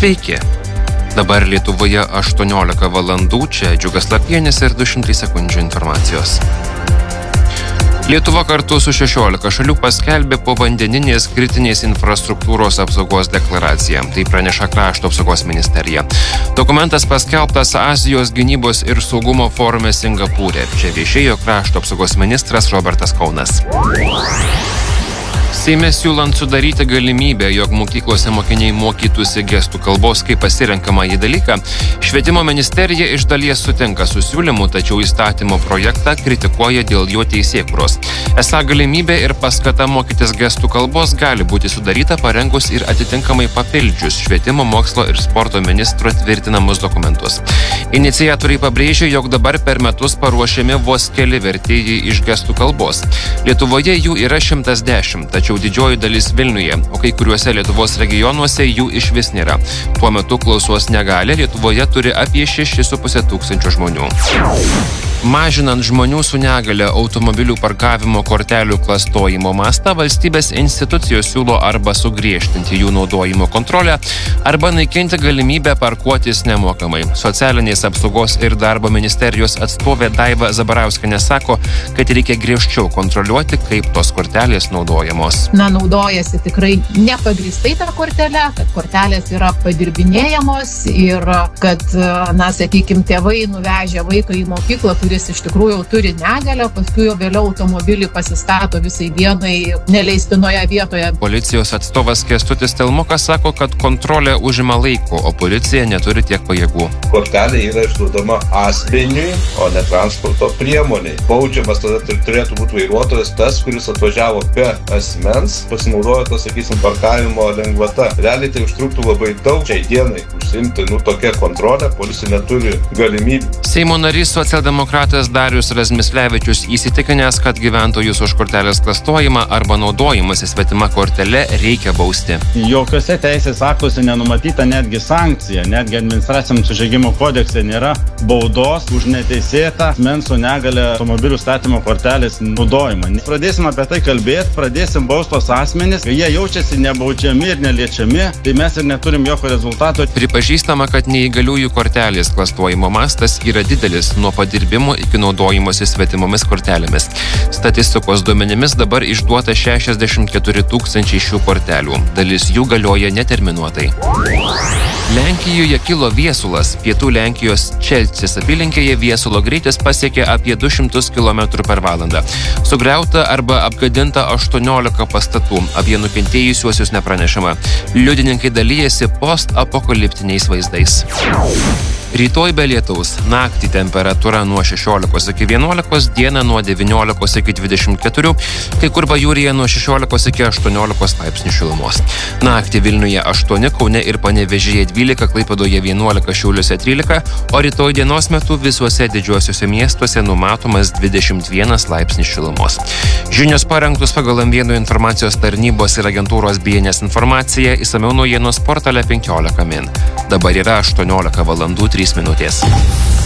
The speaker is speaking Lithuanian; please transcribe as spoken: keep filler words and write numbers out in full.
Sveiki. Dabar Lietuvoje aštuoniolika valandų, čia Džiugas Lapienis ir du šimtai sekundžių informacijos. Lietuva kartu su šešiolika šalių paskelbė povandeninės kritinės infrastruktūros apsaugos deklaraciją. Tai praneša Krašto apsaugos ministerija. Dokumentas paskelbtas Azijos gynybos ir saugumo forume Singapūre. Čia viešėjo Krašto apsaugos ministras Robertas Kaunas. Seime siūlant sudaryti galimybę, jog mokyklose mokiniai mokytųsi gestų kalbos kaip pasirenkamąjį dalyką, Švietimo ministerija iš dalies sutinka su siūlymu, tačiau įstatymo projektą kritikuoja dėl jo teisėkūros. Esą galimybė ir paskata mokytis gestų kalbos gali būti sudaryta parengus ir atitinkamai papildžius Švietimo, mokslo ir sporto ministro tvirtinamus dokumentus. Iniciatoriai pabrėžia, jog dabar per metus paruošiami vos keli vertėjai iš gestų kalbos. Lietuvoje jų yra šimtas dešimt, tačiau didžioji dalis Vilniuje, o kai kuriuose Lietuvos regionuose jų išvis nėra. Tuo metu klausos negalia Lietuvoje turi apie šešis su puse tūkstančio žmonių. Mažinant žmonių su negalia automobilių parkavimo kortelių klastojimo mastą, valstybės institucijos siūlo arba sugriežtinti jų naudojimo kontrolę, arba naikinti galimybę parkuotis nemokamai. Socialinės apsaugos ir darbo ministerijos atstovė Daiva Zabarauskienė sako, kad reikia griežčiau kontroliuoti, kaip tos kortelės naudojamos. Na, naudojasi tikrai nepagrįstai tą kortelę, kad kortelės yra padirbinėjamos ir kad, na, sakykime, tėvai nuvežę vaiką į mokyklą, kuris iš tikrųjų turi negalią, paskui jau vėliau automobilį pasistato visai dienai neleistinoje vietoje. Policijos atstovas Kęstutis Telmukas sako, kad kontrolė užima laiko, o policija neturi tiek pajėgų. Kortelė yra išduodama asmeniui, o ne transporto priemoniai. Baudžiamas tada turėtų būti vairuotojas tas, kuris atvažiavo be asmens, pasinaudojo to, sakysim, parkavimo lengvata. Realiai tai užtruktų labai daug. Šiai dienai užsiimti, nu, tokia kontrolė, policija neturi galimybių. Seimo narys socialdemokratas Darius Razmislevičius įsitikinęs, kad gyventojus už kortelės klastojimą arba naudojimąsi svetima kortele reikia bausti. Jokiuose teisės aktuose nenumatyta netgi sankcija, netgi administraciniam nusižengimo kodekse nėra baudos už neteisėtą asmens su negalia automobilių statymo kortelės naudojimą. Pradėsim apie tai kalbėti, pradėsim baustos asmenys, jie jaučiasi nebaudžiami ir neliečiami, tai mes ir neturim jokio rezultato. Pripažįstama, kad neįgaliųjų kortelės klastojimo mastas yra didelis nuo padirbimo iki naudojimosi svetimomis kortelėmis. Statistikos duomenimis dabar išduota šešiasdešimt keturi tūkstančiai šių kortelių. Dalis jų galioja neterminuotai. Lenkijoje kilo viesulas. Pietų Lenkijos Čelcis apylinkėje viesulo greitis pasiekė apie du šimtus kilometrų per valandą. Sugriauta arba apgadinta aštuoniolika pastatų. Apie nukentėjusiuosius nepranešama. Liudininkai dalyjasi post-apokaliptiniais vaizdais. Rytoj be lietaus. Naktį temperatūra nuo šešiolikos iki vienuolikos, dieną nuo devyniolikos iki dvidešimt keturių, kai kur pajūryje nuo šešiolikos iki aštuoniolikos laipsnių šilumos. Naktį Vilniuje aštuoni, Kaune ir Panevėžyje dvylika, Klaipėdoje vienuolika, Šiauliuose trylika, o rytoj dienos metu visuose didžiuosiuose miestuose numatomas dvidešimt vienas laipsnis šilumos. Žinios parengtos pagal M vienas informacijos tarnybos ir agentūros B N S informaciją, išsamiau naujienos portale penkiolika min. Dabar yra aštuoniolika valandų trys minutės.